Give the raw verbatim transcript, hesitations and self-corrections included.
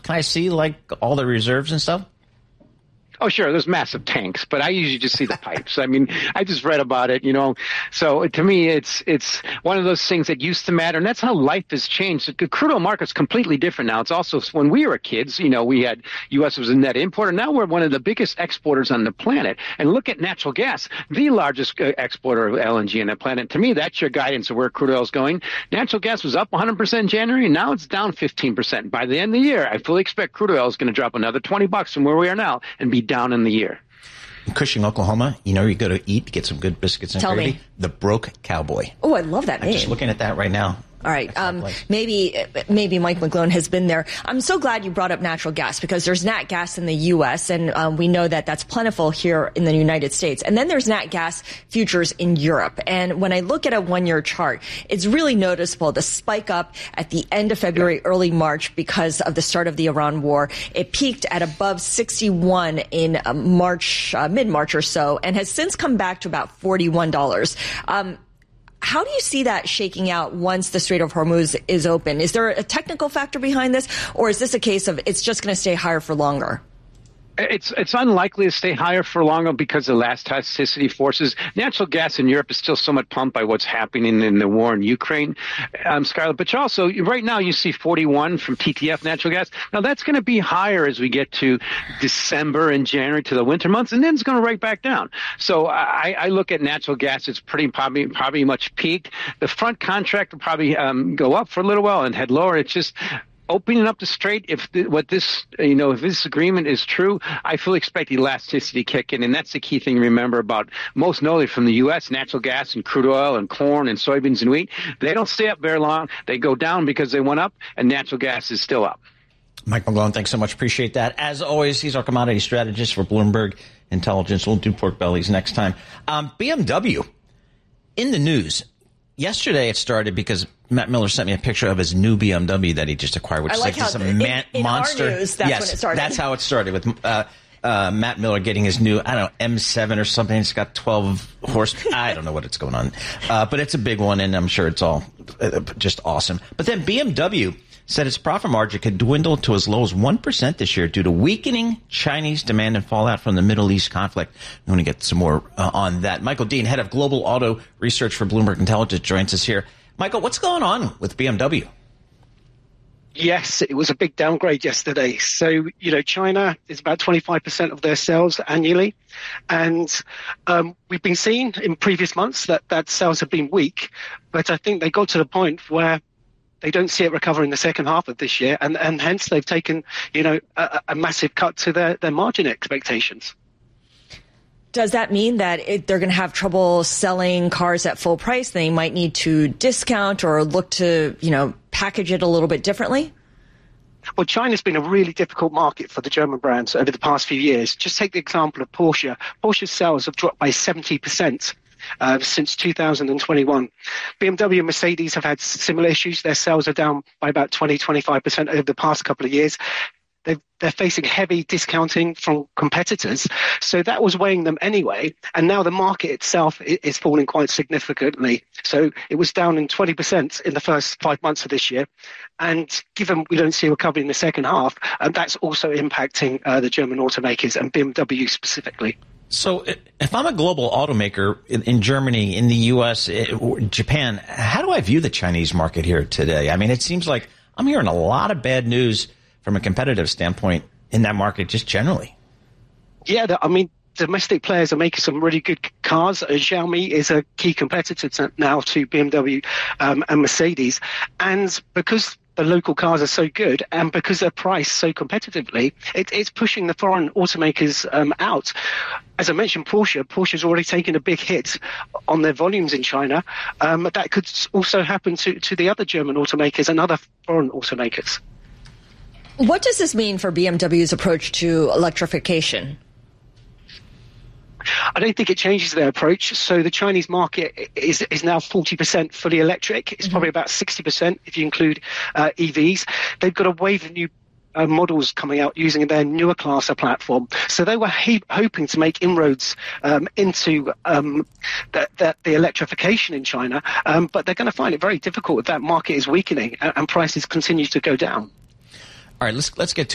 Can I see, like, all the reserves and stuff? Oh, sure. There's massive tanks, but I usually just see the pipes. I mean, I just read about it, you know. So to me, it's it's one of those things that used to matter, and that's how life has changed. The crude oil market's completely different now. It's also when we were kids, you know, we had U S was a net importer. Now we're one of the biggest exporters on the planet. And look at natural gas, the largest uh, exporter of L N G on the planet. To me, that's your guidance of where crude oil is going. Natural gas was up one hundred percent in January, and now it's down fifteen percent. By the end of the year, I fully expect crude oil is going to drop another twenty bucks from where we are now and be down in the year. In Cushing, Oklahoma, you know, you go to eat, get some good biscuits and Tell gravy. Me. The Broke Cowboy. Oh, I love that I'm name. just looking at that right now. All right. Um, maybe maybe Mike McGlone has been there. I'm so glad you brought up natural gas because there's nat gas in the U S and um, we know that that's plentiful here in the United States. And then there's nat gas futures in Europe. And when I look at a one-year chart, it's really noticeable the spike up at the end of February, early March because of the start of the Iran war. It peaked at above sixty-one in uh, March, uh, mid-March or so, and has since come back to about forty-one dollars. Um, How do you see that shaking out once the Strait of Hormuz is open? Is there a technical factor behind this, or is this a case of it's just going to stay higher for longer? It's it's unlikely to stay higher for longer because of elasticity forces. Natural gas in Europe is still somewhat pumped by what's happening in the war in Ukraine, um, Scarlett. But you also, right now, you see forty-one from T T F natural gas. Now, that's going to be higher as we get to December and January to the winter months, and then it's going to right back down. So I, I look at natural gas. It's pretty probably probably much peaked. The front contract will probably um, go up for a little while and head lower. It's just opening up the strait, if the, what this, you know, if this agreement is true, I fully expect elasticity kick in, and that's the key thing to remember about most notably from the U S natural gas and crude oil and corn and soybeans and wheat. They don't stay up very long. They go down because they went up, and natural gas is still up. Mike McGlone, thanks so much. Appreciate that. As always, he's our commodity strategist for Bloomberg Intelligence. We'll do pork bellies next time. Um, B M W in the news. Yesterday it started because Matt Miller sent me a picture of his new B M W that he just acquired, which I is like like just a in, man, in monster. Our news, that's yes, when it started. That's how it started with uh, uh, Matt Miller getting his new, I don't know, M seven or something. It's got twelve horse. I don't know what it's going on, uh, but it's a big one, and I'm sure it's all uh, just awesome. But then B M W said its profit margin could dwindle to as low as one percent this year due to weakening Chinese demand and fallout from the Middle East conflict. I'm going to get some more uh, on that. Michael Dean, head of global auto research for Bloomberg Intelligence, joins us here. Michael, what's going on with B M W? Yes, it was a big downgrade yesterday. So, you know, China is about twenty-five percent of their sales annually. And um, we've been seeing in previous months that, that sales have been weak. But I think they got to the point where they don't see it recover in the second half of this year. And, and hence they've taken, you know, a, a massive cut to their, their margin expectations. Does that mean that it, they're going to have trouble selling cars at full price? They might need to discount or look to, you know, package it a little bit differently? Well, China's been a really difficult market for the German brands over the past few years. Just take the example of Porsche. Porsche's sales have dropped by seventy percent. Uh, since two thousand twenty-one. B M W and Mercedes have had similar issues. Their sales are down by about twenty, twenty-five percent over the past couple of years. They've, they're facing heavy discounting from competitors. So that was weighing them anyway. And now the market itself is falling quite significantly. So it was down in twenty percent in the first five months of this year. And given we don't see a recovery in the second half, uh, that's also impacting uh, the German automakers and B M W specifically. So if I'm a global automaker in, in Germany, in the U S, Japan, how do I view the Chinese market here today? I mean, it seems like I'm hearing a lot of bad news from a competitive standpoint in that market just generally. Yeah, I mean, domestic players are making some really good cars. Uh, Xiaomi is a key competitor to, now to B M W um, and Mercedes. And because the local cars are so good and because they're priced so competitively, it, it's pushing the foreign automakers um, out. As I mentioned, Porsche, Porsche's already taken a big hit on their volumes in China. Um, that could also happen to, to the other German automakers and other foreign automakers. What does this mean for B M W's approach to electrification? I don't think it changes their approach. So the Chinese market is is now forty percent fully electric. It's mm-hmm. probably about sixty percent if you include uh, E Vs. They've got a wave of new uh, models coming out using their newer class of platform. So they were he- hoping to make inroads um, into um, the, the, the electrification in China, um, but they're going to find it very difficult if that market is weakening and, and prices continue to go down. All right, let's let's get to